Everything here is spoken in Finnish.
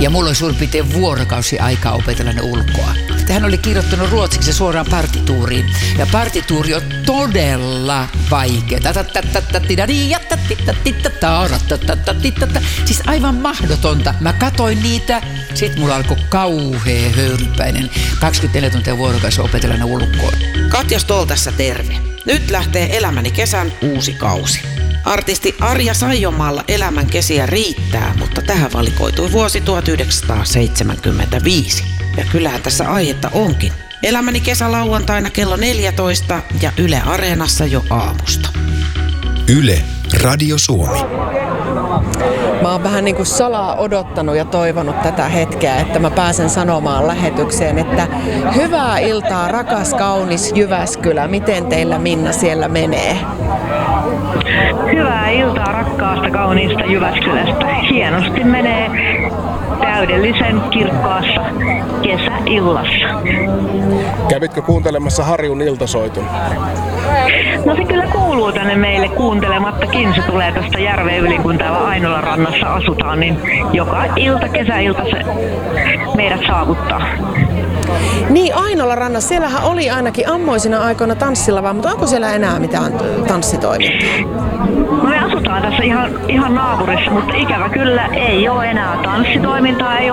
Ja mulla oli suurin piirtein vuorokausi aikaa opetella ne ulkoa. Hän oli kirjoittanut ruotsiksi suoraan partituuriin. Ja partituuri on todella vaikea. Siis aivan mahdotonta. Mä katoin niitä. Sitten mulla alkoi kauhea höyrypäinen. 24 tuntia vuorokausi opetella ne ulkoa. Katja Stoll tässä terve. Nyt lähtee Elämäni kesän uusi kausi. Artisti Arja Saijonmaalla elämän kesiä riittää, mutta tähän valikoitui vuosi 1975. Ja kyllähän tässä aihetta onkin. Elämäni kesä lauantaina kello 14 ja Yle Areenassa jo aamusta. Yle, Radio Suomi. Mä oon vähän niin kuin salaa odottanut ja toivonut tätä hetkeä, että mä pääsen sanomaan lähetykseen, että hyvää iltaa, rakas kaunis Jyväskylä. Miten teillä, Minna, siellä menee? Hyvää iltaa rakkaasta kauniista Jyväskylästä. Hienosti menee täydellisen kirkkaassa kesäillassa. Kävitkö kuuntelemassa Harjun iltasoitun? No se kyllä kuuluu tänne meille kuuntelemattakin. Se tulee tästä järven yli, kun täällä Ainolan rannassa asutaan, niin joka ilta, kesäilta se meidät saavuttaa. Niin, Ainolan rannassa, siellähän oli ainakin ammoisina aikoina tanssilava, mutta onko siellä enää mitään tanssitoimintaa? No me asutaan tässä ihan naapurissa, mutta ikävä kyllä ei ole enää tanssitoimintaa, ei